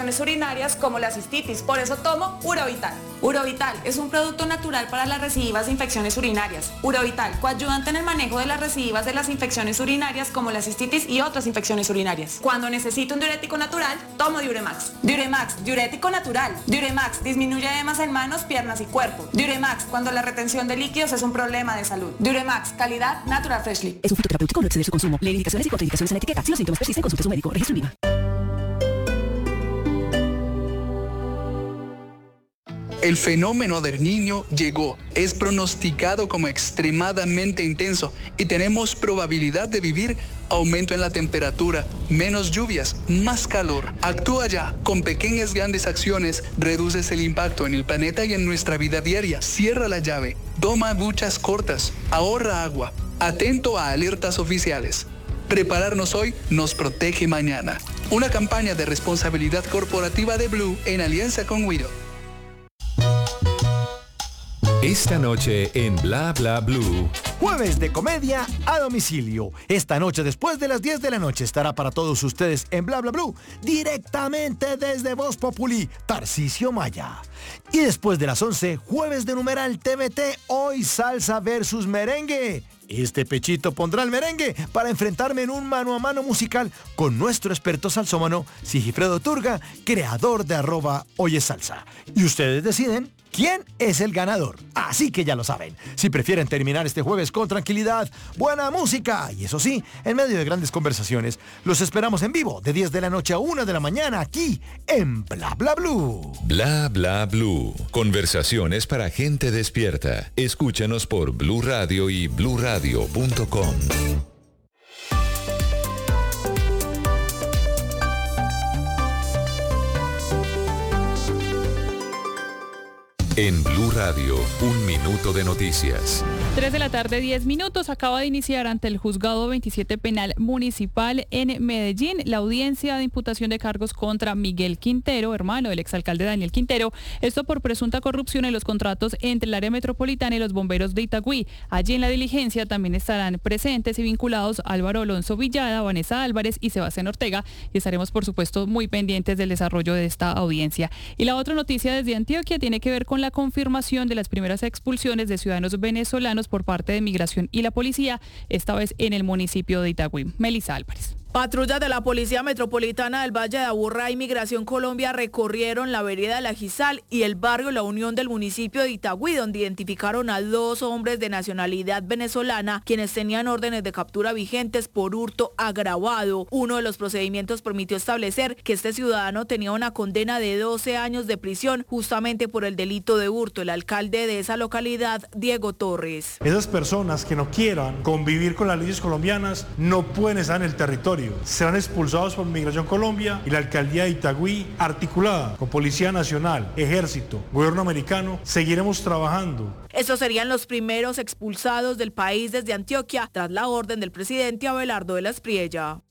urinarias como la cistitis, por eso tomo Urovital. Urovital es un producto natural para las recidivas de infecciones urinarias. Urovital, coayudante en el manejo de las recidivas de las infecciones urinarias como la cistitis y otras infecciones urinarias. Cuando necesito un diurético natural, tomo Diuremax. Diuremax, diurético natural. Diuremax disminuye edemas en manos, piernas y cuerpo. Diuremax, cuando la retención de líquidos es un problema de salud. Diuremax, calidad Natural Freshly. Es un fitoterapéutico, no exceder su consumo. Lee indicaciones y contraindicaciones en la etiqueta. Si los síntomas persisten, consulte a su médico. Registro INVIMA. El fenómeno del Niño llegó, es pronosticado como extremadamente intenso y tenemos probabilidad de vivir aumento en la temperatura, menos lluvias, más calor. Actúa ya, con pequeñas grandes acciones reduces el impacto en el planeta y en nuestra vida diaria. Cierra la llave, toma duchas cortas, ahorra agua, atento a alertas oficiales. Prepararnos hoy nos protege mañana. Una campaña de responsabilidad corporativa de Blue en alianza con Wido. Esta noche en Bla Bla Blue. Jueves de comedia a domicilio. Esta noche después de las 10 de la noche estará para todos ustedes en Bla Bla Blue, directamente desde Voz Populi, Tarcisio Maya. Y después de las 11, jueves de numeral TVT, hoy salsa versus merengue. Este pechito pondrá el merengue para enfrentarme en un mano a mano musical con nuestro experto salsómano Sigifredo Turga, creador de @hoyesalsa. Y ustedes deciden quién es el ganador. Así que ya lo saben. Si prefieren terminar este jueves con tranquilidad, buena música y eso sí, en medio de grandes conversaciones, los esperamos en vivo de 10 de la noche a 1 de la mañana aquí en Bla Bla Blue. Bla Bla Blue. Conversaciones para gente despierta. Escúchanos por Blue Radio y bluradio.com. En Blue Radio, 1 minuto de noticias. 3 de la tarde, 10 minutos. Acaba de iniciar ante el Juzgado 27 Penal Municipal en Medellín la audiencia de imputación de cargos contra Miguel Quintero, hermano del exalcalde Daniel Quintero. Esto por presunta corrupción en los contratos entre el área metropolitana y los bomberos de Itagüí. Allí en la diligencia también estarán presentes y vinculados Álvaro Alonso Villada, Vanessa Álvarez y Sebastián Ortega. Y estaremos, por supuesto, muy pendientes del desarrollo de esta audiencia. Y la otra noticia desde Antioquia tiene que ver con la confirmación de las primeras expulsiones de ciudadanos venezolanos por parte de Migración y la policía, esta vez en el municipio de Itagüí. Melissa Álvarez. Patrullas de la Policía Metropolitana del Valle de Aburrá y Migración Colombia recorrieron la vereda La Gizal y el barrio La Unión del municipio de Itagüí, donde identificaron a 2 hombres de nacionalidad venezolana, quienes tenían órdenes de captura vigentes por hurto agravado. Uno de los procedimientos permitió establecer que este ciudadano tenía una condena de 12 años de prisión justamente por el delito de hurto. El alcalde de esa localidad, Diego Torres. Esas personas que no quieran convivir con las leyes colombianas no pueden estar en el territorio. Serán expulsados por Migración Colombia y la alcaldía de Itagüí, articulada con Policía Nacional, Ejército, Gobierno americano. Seguiremos trabajando. Estos serían los primeros expulsados del país desde Antioquia tras la orden del presidente Abelardo de la Espriella.